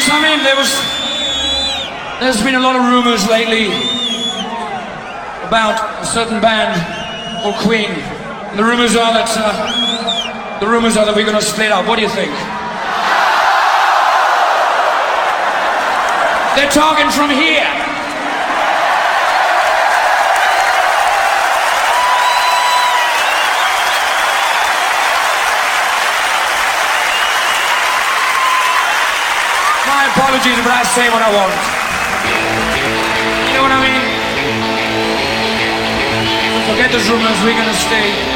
Yes, I mean, there's been a lot of rumors lately about a certain band called Queen. And the rumors are that we're going to split up. What do you think? They're talking from here. My apologies, but I say what I want. You know what I mean? So forget those rumors, we're gonna stay.